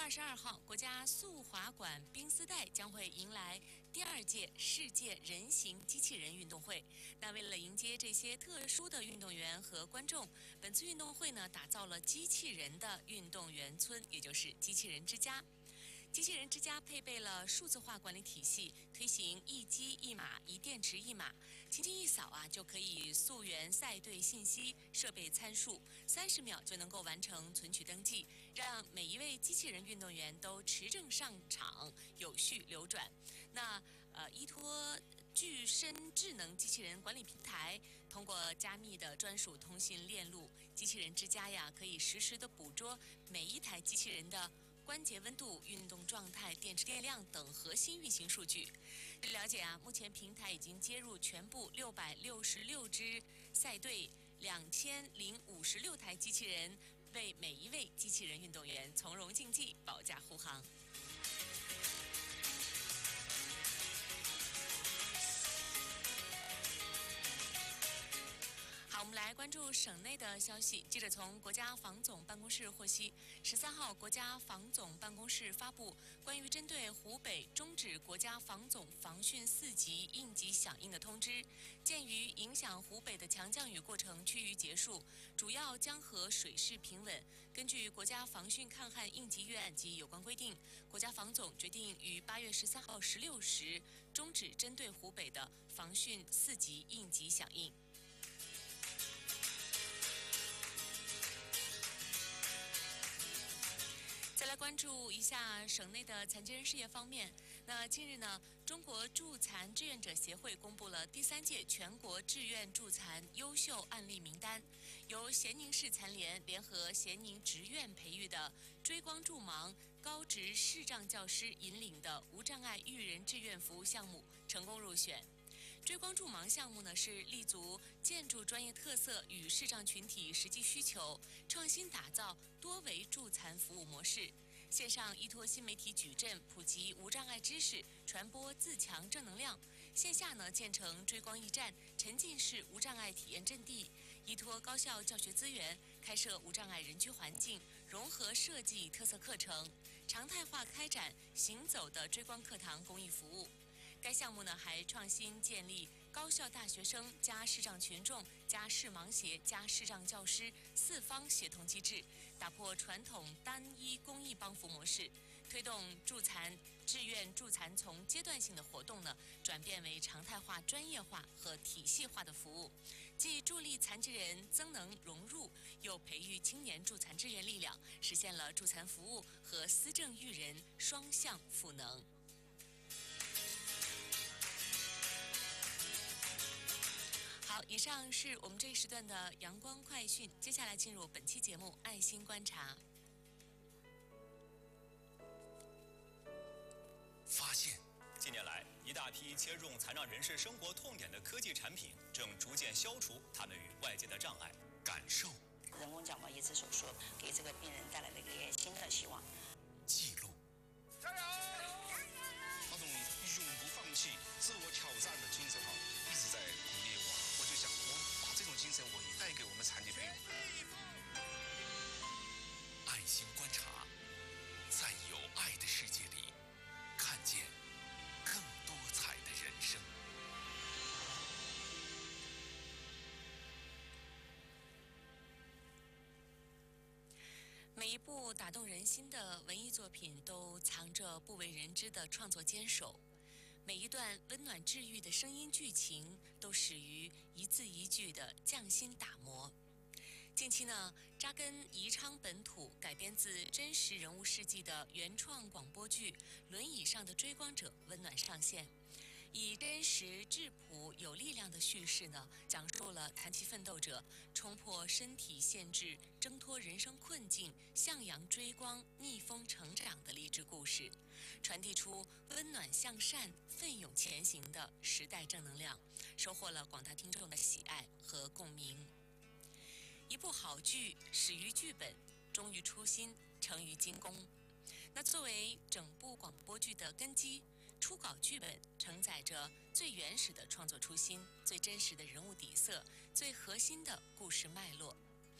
22号，国家速滑馆冰丝带将会迎来第2届世界人形机器人运动会。那为了迎接这些特殊的运动员和观众，本次运动会呢打造了机器人的运动员村，也就是机器人之家。机器人之家配备了数字化管理体系，推行一机一码、一电池一码，轻轻一扫就可以溯源赛队信息、设备参数，30秒就能够完成存取登记，让每一位机器人运动员都持证上场，有序流转。那依托具身智能机器人管理平台，通过加密的专属通信链路，机器人之家可以实时的捕捉每一台机器人的关节温度、运动状态、电池电量等核心运行数据。据了解目前平台已经接入全部666支赛队，2056台机器人，为每一位机器人运动员从容竞技保驾护航。好，我们来关注省内的消息。记者从国家防总办公室获悉，13号，国家防总办公室发布关于针对湖北终止国家防总防汛4级应急响应的通知。鉴于影响湖北的强降雨过程趋于结束，主要江河水势平稳，根据国家防汛抗旱应急预案及有关规定，国家防总决定于8月13号16时终止针对湖北的防汛4级应急响应。再来关注一下省内的残疾人事业方面。那近日呢，中国助残志愿者协会公布了第3届全国志愿助残优秀案例名单，由咸宁市残联联合咸宁职院培育的追光助盲高职视障教师引领的无障碍育人志愿服务项目成功入选。追光助盲项目呢，是立足建筑专业特色与视障群体实际需求，创新打造多维助残服务模式。线上依托新媒体矩阵，普及无障碍知识，传播自强正能量；线下呢，建成追光驿站，沉浸式无障碍体验阵地，依托高校教学资源，开设无障碍人居环境，融合设计特色课程，常态化开展行走的追光课堂公益服务。该项目呢，还创新建立高校大学生加视障群众加视盲协加视障教师4方协同机制，打破传统单一公益帮扶模式，推动助残志愿助残从阶段性的活动呢，转变为常态化、专业化和体系化的服务，既助力残疾人增能融入，又培育青年助残志愿力量，实现了助残服务和思政育人双向赋能。好，以上是我们这一时段的阳光快讯，接下来进入本期节目爱心观察。 发现，近年来，一大批切中残障人士生活痛点的科技产品，正逐渐消除他们与外界的障碍。感受， 人工角膜移植手术给这个病人带来了一个新的希望。 记录， 加油！那种永不放弃、自我挑战的精神一直在鼓励我。我就想，我把这种精神我也带给我们残疾朋友。 爱心观察，在有爱的世界里，看见更多彩的人生。 每一部打动人心的文艺作品都藏着不为人知的创作坚守，每一段温暖治愈的声音剧情都始于一字一句的匠心打磨。近期呢，扎根宜昌本土、改编自真实人物事迹的原创广播剧《轮椅上的追光者》温暖上线。以真实、质朴、有力量的叙事呢，讲述了残疾奋斗者冲破身体限制、挣脱人生困境、向阳追光、逆风成长的励志故事，传递出温暖向善、奋勇前行的时代正能量，收获了广大听众的喜爱和共鸣。一部好剧始于剧本，忠于初心，成于精工。那作为整部广播剧的根基，初稿剧本承载着最原始的创作初心、最真实的人物底色、最核心的故事脉络。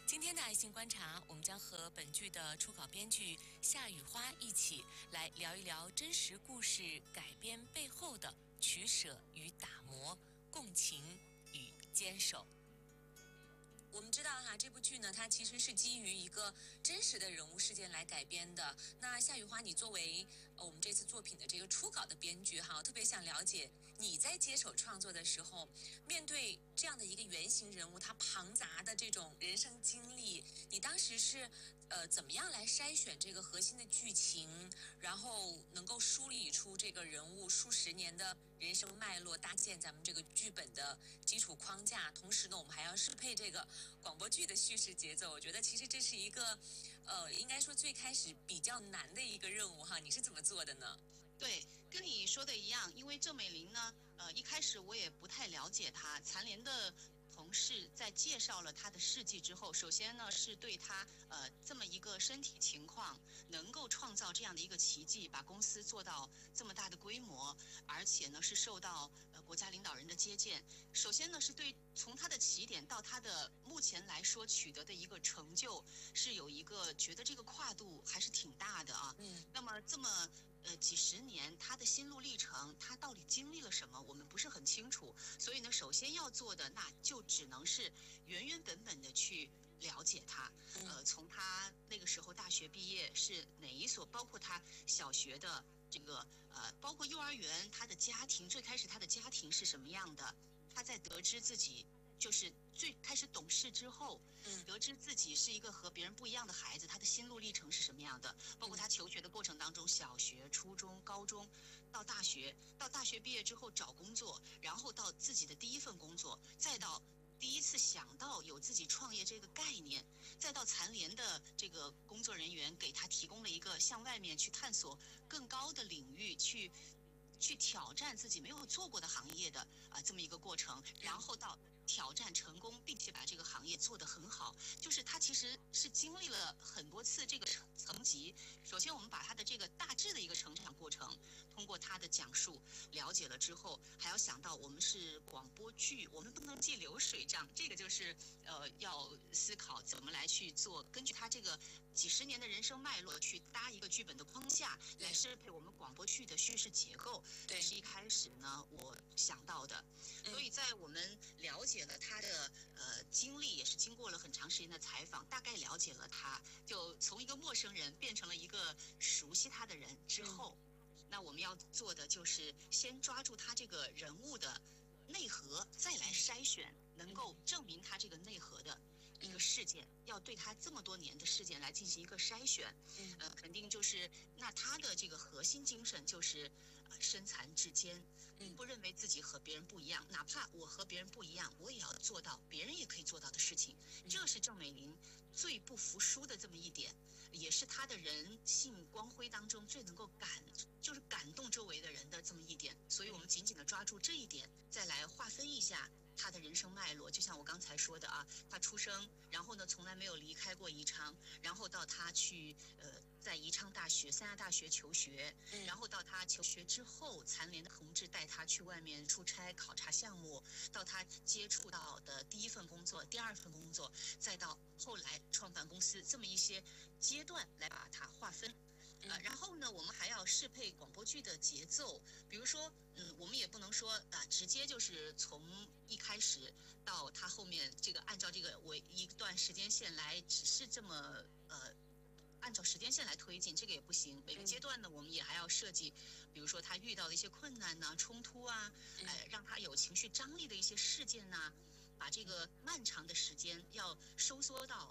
今天的爱心观察，我们将和本剧的初稿编剧夏雨花一起来聊一聊真实故事改编背后的取舍与打磨、共情与坚守。我们知道哈，这部剧呢，它其实是基于一个真实的人物事件来改编的。那夏雨花，你作为我们这次作品的这个初稿的编剧哈，我特别想了解你在接手创作的时候，面对这样的一个原型人物，他庞杂的这种人生经历，你当时是怎么样来筛选这个核心的剧情，然后能够梳理出这个人物数十年的人生脉络，搭建咱们这个剧本的基础框架。同时呢，我们还要适配这个广播剧的叙事节奏。我觉得其实这是一个应该说最开始比较难的一个任务哈。你是怎么做的呢？ 对，跟你说的一样，因为郑美玲呢，一开始我也不太了解她。残联的同事在介绍了她的事迹之后，首先呢是对她这么一个身体情况，能够创造这样的一个奇迹，把公司做到这么大的规模，而且呢是受到国家领导人的接见。首先呢是对从她的起点到她的目前来说取得的一个成就，是有一个觉得这个跨度还是挺大的啊。那么这么几十年，他的心路历程，他到底经历了什么，我们不是很清楚。所以呢，首先要做的，那就只能是原原本本的去了解他。从他那个时候大学毕业是哪一所，包括他小学的这个包括幼儿园，他的家庭最开始他的家庭是什么样的？他在得知自己就是最开始懂事之后，得知自己是一个和别人不一样的孩子，他的心路历程是什么样的？包括他求学的过程当中，小学、初中、高中，到大学，到大学毕业之后找工作，然后到自己的第一份工作，再到第一次想到有自己创业这个概念，再到残联的这个工作人员给他提供了一个向外面去探索更高的领域去挑战自己没有做过的行业的这么一个过程，然后到挑战成功，并且把这个行业做得很好。就是他其实是经历了很多次这个层级。首先我们把他的这个大致的一个成长过程通过他的讲述了解了之后，还要想到我们是广播剧，我们不能记流水账，这个就是要思考怎么来去做，根据他这个几十年的人生脉络去搭一个剧本的框架，来适配我们广播剧的叙事结构。这是一开始呢我想到的。所以在我们了解了他的经历，也是经过了很长时间的采访，大概了解了他，就从一个陌生人变成了一个熟悉他的人之后，那我们要做的就是先抓住他这个人物的内核，再来筛选能够证明他这个内核的一个事件，要对他这么多年的事件来进行一个筛选。肯定就是那他的这个核心精神就是身残志坚，不认为自己和别人不一样，哪怕我和别人不一样，我也要做到别人也可以做到的事情。这是郑美玲最不服输的这么一点，也是她的人性光辉当中最能够就是感动周围的人的这么一点。所以我们紧紧地抓住这一点，再来划分一下他的人生脉络。就像我刚才说的啊，他出生，然后呢从来没有离开过宜昌，然后到他去在宜昌大学、三亚大学求学，然后到他求学之后，残联的同志带他去外面出差考察项目，到他接触到的第一份工作、第二份工作，再到后来创办公司，这么一些阶段来把它划分。然后呢，我们还要适配广播剧的节奏，比如说，我们也不能说直接就是从一开始到他后面这个按照这个一段时间线来，只是这么按照时间线来推进，这个也不行。每个阶段呢，我们也还要设计，比如说他遇到的一些困难呐、冲突啊，让他有情绪张力的一些事件呐，把这个漫长的时间要收缩到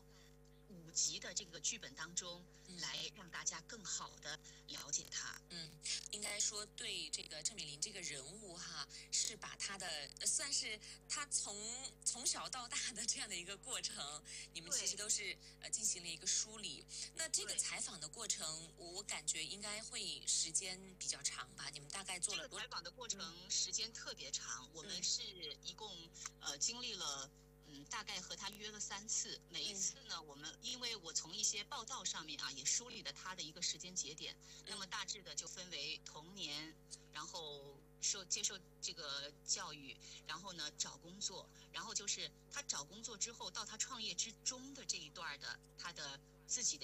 5集的这个剧本当中，来让大家更好的了解他。 应该说对这个郑美玲这个人物哈，是把她的算是她从小到大的这样的一个过程，你们其实都是进行了一个梳理。那这个采访的过程，我感觉应该会时间比较长吧？你们大概做了多？ 这个采访的过程时间特别长，我们是一共经历了。大概和他约了3次，每一次呢，因为我从一些报道上面也梳理了他的一个时间节点，那么大致的就分为童年，然后接受这个教育，然后呢找工作，然后就是他找工作之后到他创业之中的这一段的他的自己的